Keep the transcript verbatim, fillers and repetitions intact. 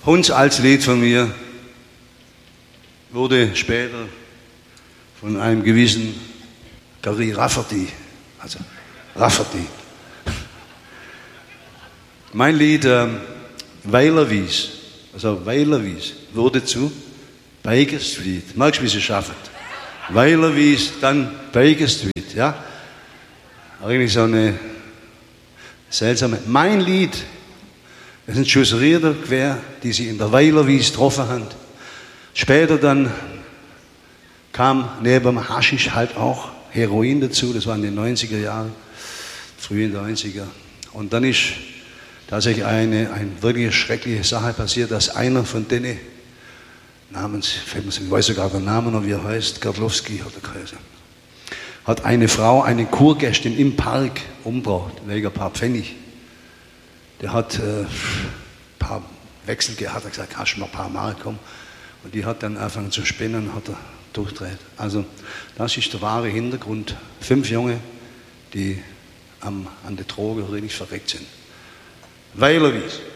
Hunds altes Lied von mir wurde später von einem gewissen Gary Rafferty, also Rafferty. Mein Lied äh, Weilerwies, also Weilerwies, wurde zu Baker Street. Magst du, wie sie schaffen? Weilerwies, dann Baker Street, ja? Eigentlich so eine seltsame. Mein Lied, das sind Schussrieder quer, die sie in der Weilerwies getroffen haben. Später dann kam neben dem Haschisch halt auch Heroin dazu, das war in den neunziger Jahren, frühen neunziger. Und dann ist tatsächlich eine, eine wirklich schreckliche Sache passiert, dass einer von denen, namens, ich weiß sogar den Namen noch, wie er heißt, Gardlowski hat er geheißen, hat eine Frau, eine Kurgästin im Park umgebracht, wegen ein paar Pfennig. Der hat äh, ein paar Wechsel gehabt, hat gesagt, hast du mal ein paar Mark, komm. Und die hat dann angefangen zu spinnen, hat er durchdreht. Also das ist der wahre Hintergrund. Fünf Junge, die am, an der Droge richtig verreckt sind. Weilerwies.